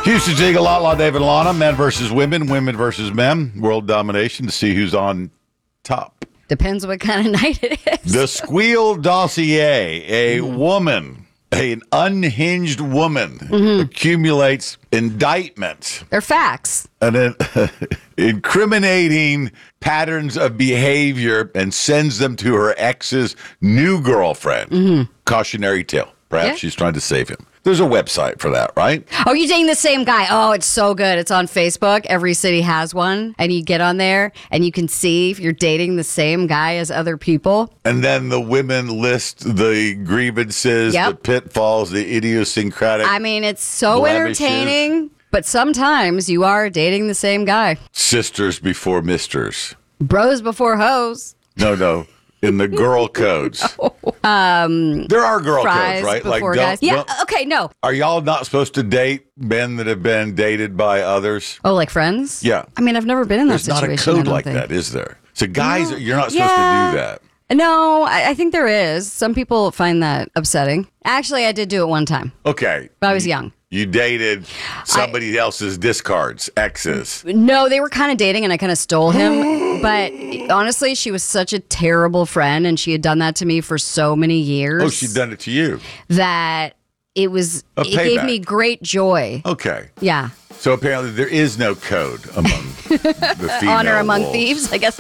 Houston Jingle, La David Lana, men versus women, women versus men, world domination to see who's on top. Depends what kind of night it is. The Squeal Dossier, a woman, an unhinged woman, accumulates indictments They're facts. and incriminating patterns of behavior and sends them to her ex's new girlfriend. Cautionary tale. Perhaps Yeah. she's trying to save him. There's a website for that, right? Oh, you're dating the same guy. Oh, it's so good. It's on Facebook. Every city has one. And you get on there and you can see if you're dating the same guy as other people. And then the women list the grievances, Yep. the pitfalls, the idiosyncratic I mean, it's so blemishes. entertaining. But sometimes you are dating the same guy. Sisters before misters. Bros before hoes. No. In the girl codes. There are girl Fries codes, right? before don't- guys. Yeah, don't- okay, no. Are y'all not supposed to date men that have been dated by others? Oh, like friends? Yeah. I mean, I've never been in that There's not situation. a I code don't like think. that, is there? So guys, No. you're not supposed Yeah. to do that. No, I think there is. Some people find that upsetting. Actually, I did do it one time, Okay. but I was young. You dated somebody else's discards, exes. No, they were kind of dating and I kind of stole him. But honestly, she was such a terrible friend and she had done that to me for so many years Oh, she'd done it to you. that it gave payback. me great joy. Okay. Yeah. So apparently there is no code among the female Honor among wolves. thieves. I guess